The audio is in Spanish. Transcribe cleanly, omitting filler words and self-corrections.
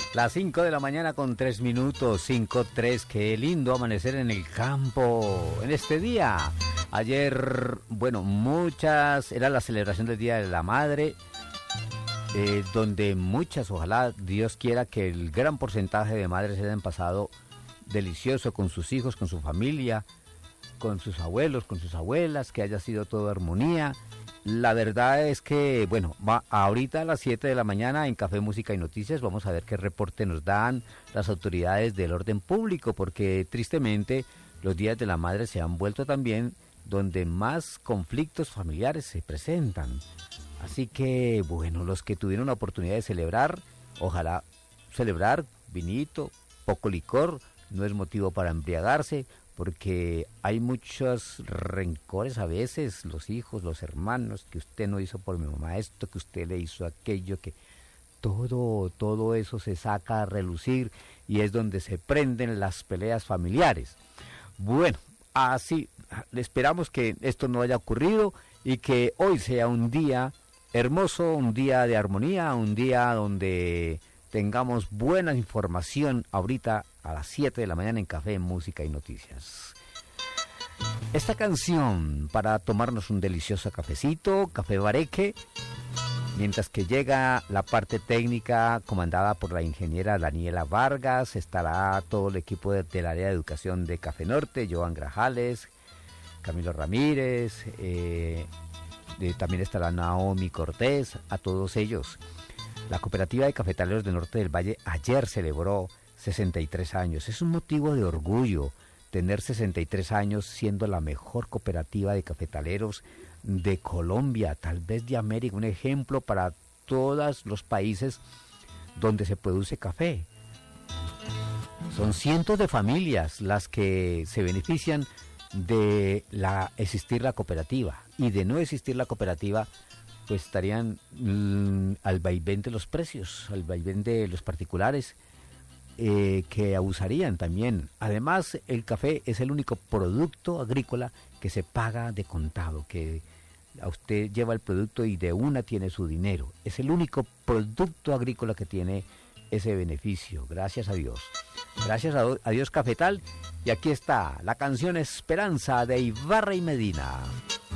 Las 5 de la mañana con 3 minutos, 5:03, qué lindo amanecer en el campo en este día. Ayer, bueno, era la celebración del Día de la Madre, donde muchas, ojalá Dios quiera que el gran porcentaje de madres se hayan pasado delicioso con sus hijos, con su familia, con sus abuelos, con sus abuelas, que haya sido todo armonía. La verdad es que, bueno, ahorita a las 7 de la mañana en Café, Música y Noticias vamos a ver qué reporte nos dan las autoridades del orden público, porque tristemente los días de la madre se han vuelto también donde más conflictos familiares se presentan. Así que, bueno, los que tuvieron la oportunidad de celebrar, ojalá celebrar, vinito, poco licor, no es motivo para embriagarse, porque hay muchos rencores a veces, los hijos, los hermanos, que usted no hizo por mi mamá esto, que usted le hizo aquello, que todo eso se saca a relucir y es donde se prenden las peleas familiares. Bueno, así esperamos que esto no haya ocurrido y que hoy sea un día hermoso, un día de armonía, un día donde tengamos buena información ahorita a las 7 de la mañana en Café, Música y Noticias. Esta canción para tomarnos un delicioso cafecito, Café Bareque, mientras que llega la parte técnica comandada por la ingeniera Daniela Vargas, estará todo el equipo del área de educación de Café Norte, Joan Grajales, Camilo Ramírez, también estará Naomi Cortés, a todos ellos. La Cooperativa de Cafetaleros del Norte del Valle ayer celebró 63 años. Es un motivo de orgullo tener 63 años siendo la mejor cooperativa de cafetaleros de Colombia, tal vez de América, un ejemplo para todos los países donde se produce café. Son cientos de familias las que se benefician de existir la cooperativa, y de no existir la cooperativa pues estarían al vaivén de los precios, al vaivén de los particulares, que abusarían también. Además, el café es el único producto agrícola que se paga de contado, que a usted lleva el producto y de una tiene su dinero. Es el único producto agrícola que tiene ese beneficio, gracias a Dios. Gracias a Dios Cafetal, y aquí está la canción Esperanza de Ibarra y Medina.